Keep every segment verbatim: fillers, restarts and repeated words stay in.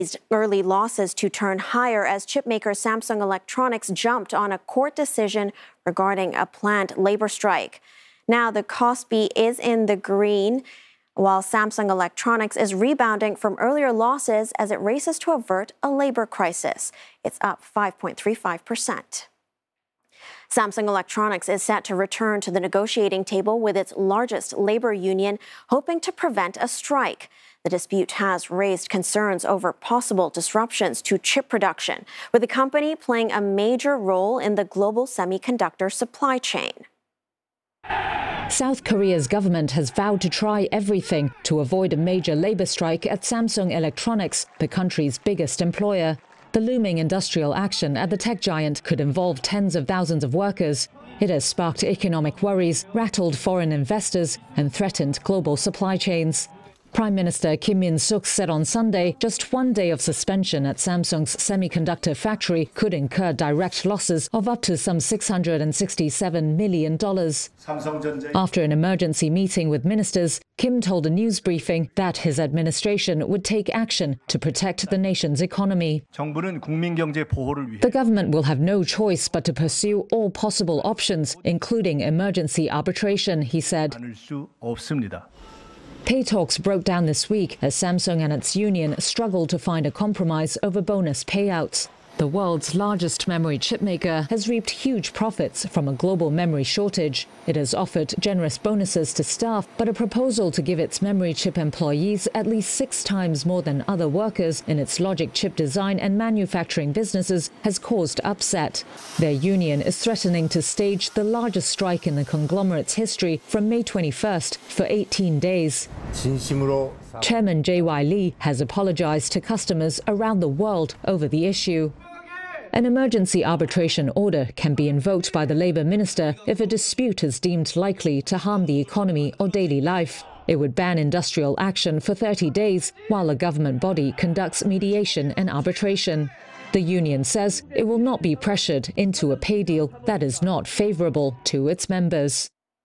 early losses to turn higher as chipmaker Samsung Electronics jumped on a court decision regarding a planned labor strike. Now the Kospi is in the green, while Samsung Electronics is rebounding from earlier losses as it races to avert a labor crisis. It's up five point three five percent. Samsung Electronics is set to return to the negotiating table with its largest labor union, hoping to prevent a strike. The dispute has raised concerns over possible disruptions to chip production, with the company playing a major role in the global semiconductor supply chain. South Korea's government has vowed to try everything to avoid a major labor strike at Samsung Electronics, the country's biggest employer. The looming industrial action at the tech giant could involve tens of thousands of workers. It has sparked economic worries, rattled foreign investors, and threatened global supply chains. Prime Minister Kim Min-suk said on Sunday just one day of suspension at Samsung's semiconductor factory could incur direct losses of up to some six hundred sixty-seven million dollars. After an emergency meeting with ministers, Kim told a news briefing that his administration would take action to protect the nation's economy. The government will have no choice but to pursue all possible options, including emergency arbitration, he said. Pay talks broke down this week as Samsung and its union struggled to find a compromise over bonus payouts. The world's largest memory chipmaker has reaped huge profits from a global memory shortage. It has offered generous bonuses to staff, but a proposal to give its memory chip employees at least six times more than other workers in its logic chip design and manufacturing businesses has caused upset. Their union is threatening to stage the largest strike in the conglomerate's history from May twenty-first for eighteen days. Chairman J Y Lee has apologized to customers around the world over the issue. An emergency arbitration order can be invoked by the Labour Minister if a dispute is deemed likely to harm the economy or daily life. It would ban industrial action for thirty days while a government body conducts mediation and arbitration. The union says it will not be pressured into a pay deal that is not favourable to its members.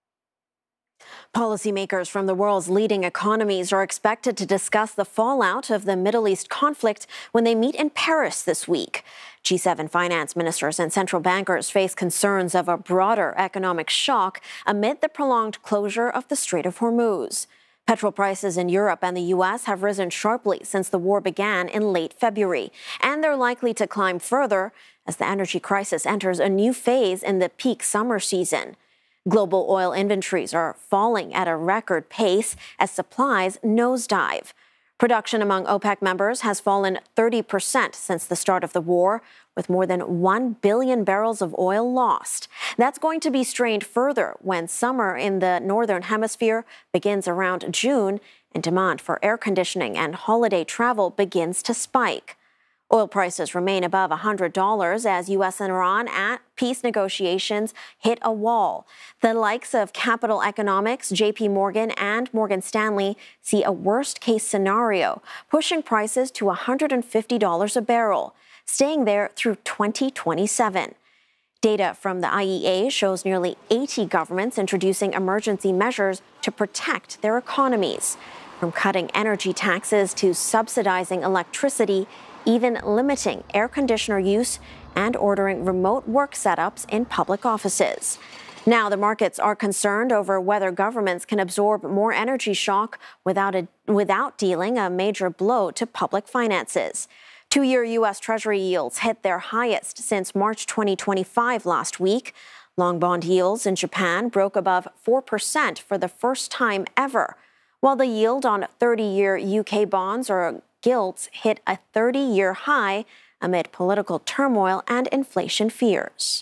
Policymakers from the world's leading economies are expected to discuss the fallout of the Middle East conflict when they meet in Paris this week. G seven finance ministers and central bankers face concerns of a broader economic shock amid the prolonged closure of the Strait of Hormuz. Petrol prices in Europe and the U S have risen sharply since the war began in late February, and they're likely to climb further as the energy crisis enters a new phase in the peak summer season. Global oil inventories are falling at a record pace as supplies nosedive. Production among OPEC members has fallen thirty percent since the start of the war, with more than one billion barrels of oil lost. That's going to be strained further when summer in the Northern Hemisphere begins around June and demand for air conditioning and holiday travel begins to spike. Oil prices remain above one hundred dollars as U S and Iran at peace negotiations hit a wall. The likes of Capital Economics, J P Morgan, and Morgan Stanley see a worst-case scenario, pushing prices to one hundred fifty dollars a barrel, staying there through twenty twenty-seven. Data from the I E A shows nearly eighty governments introducing emergency measures to protect their economies, from cutting energy taxes to subsidizing electricity, even limiting air conditioner use and ordering remote work setups in public offices. Now, the markets are concerned over whether governments can absorb more energy shock without, a, without dealing a major blow to public finances. Two-year U S Treasury yields hit their highest since March twenty twenty-five last week. Long bond yields in Japan broke above four percent for the first time ever, while the yield on thirty-year U K bonds or gilts hit a thirty-year high amid political turmoil and inflation fears.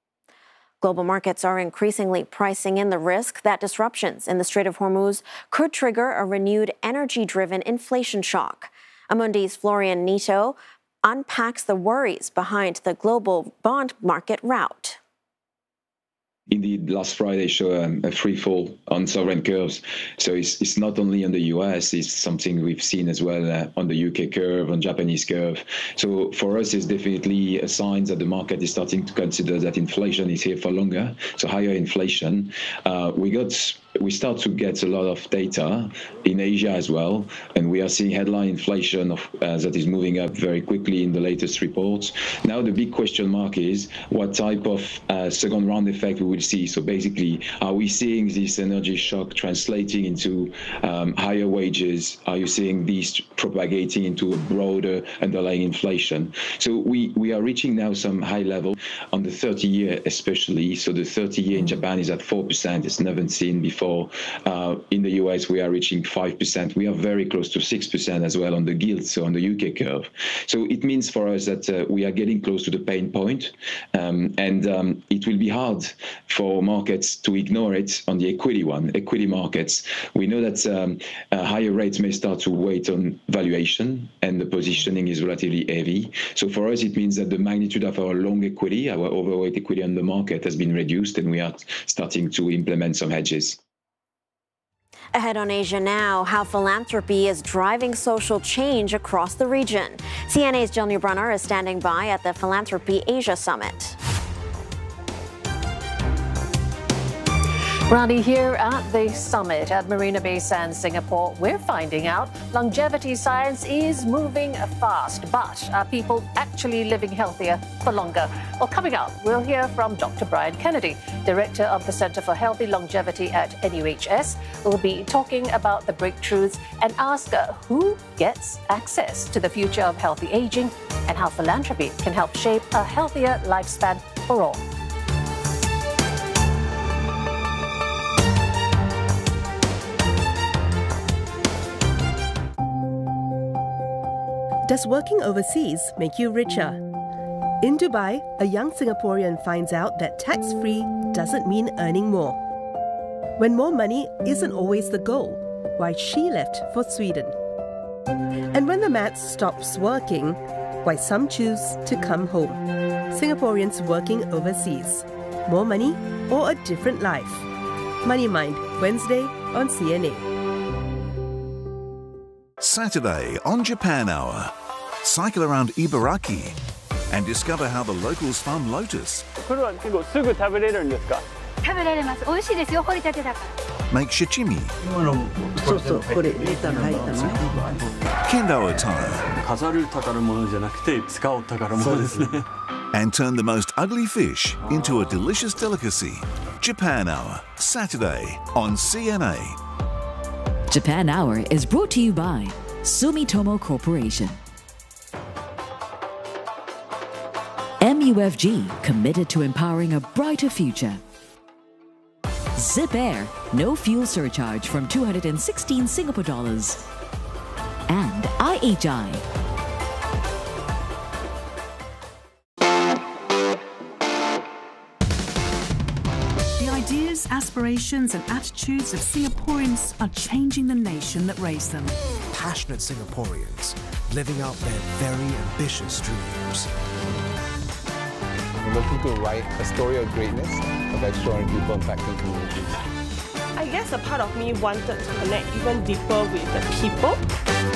Global markets are increasingly pricing in the risk that disruptions in the Strait of Hormuz could trigger a renewed energy-driven inflation shock. Amundi's Florian Neto unpacks the worries behind the global bond market rout. Indeed, last Friday showed um, a free fall on sovereign curves. So it's, it's not only on the U S, it's something we've seen as well uh, on the U K curve, on Japanese curve. So for us, it's definitely a sign that the market is starting to consider that inflation is here for longer. So higher inflation. Uh, we got we start to get a lot of data in Asia as well, and we are seeing headline inflation of, uh, that is moving up very quickly in the latest reports. Now the big question mark is what type of uh, second round effect we will see. So basically, are we seeing this energy shock translating into um, higher wages? Are you seeing these propagating into a broader underlying inflation? So we, we are reaching now some high level on the thirty year especially. So the thirty year in Japan is at four percent. It's never seen before. Uh, in the U S, we are reaching five percent. We are very close to six percent as well on the gilt, so on the U K curve. So it means for us that uh, we are getting close to the pain point, um, and um, it will be hard for markets to ignore it on the equity one, equity markets. We know that um, uh, higher rates may start to weigh on valuation, and the positioning is relatively heavy. So for us, it means that the magnitude of our long equity, our overweight equity on the market has been reduced, and we are starting to implement some hedges. Ahead on Asia Now, how philanthropy is driving social change across the region. C N A's Jill Neubrunner is standing by at the Philanthropy Asia Summit. Rani, here at the summit at Marina Bay Sands, Singapore, we're finding out longevity science is moving fast, but are people actually living healthier for longer? Well, coming up, we'll hear from Doctor Brian Kennedy, Director of the Center for Healthy Longevity at N U H S. We'll be talking about the breakthroughs and ask uh, who gets access to the future of healthy aging and how philanthropy can help shape a healthier lifespan for all. Does working overseas make you richer? In Dubai, a young Singaporean finds out that tax-free doesn't mean earning more. When more money isn't always the goal, why she left for Sweden. And when the maths stops working, why some choose to come home. Singaporeans working overseas. More money or a different life? Money Mind, Wednesday on C N A. Saturday on Japan Hour. Cycle around Ibaraki and discover how the locals farm lotus. これは結構すぐ食べれるんですか? 食べられます。美味しいですよ、掘りたてだから。 Make shichimi. そうそう、これネタが入ったのね。 Kendo attire. 飾る宝物じゃなくて使う宝物ですね。 And turn the most ugly fish into a delicious delicacy. Japan Hour, Saturday on C N A. Japan Hour is brought to you by Sumitomo Corporation. M U F G, committed to empowering a brighter future. Zip Air, no fuel surcharge from two hundred sixteen Singapore dollars. And I H I. The ideas, aspirations and attitudes of Singaporeans are changing the nation that raised them. Passionate Singaporeans living out their very ambitious dreams. We're looking to write a story of greatness, of extraordinary people impacting communities. I guess a part of me wanted to connect even deeper with the people.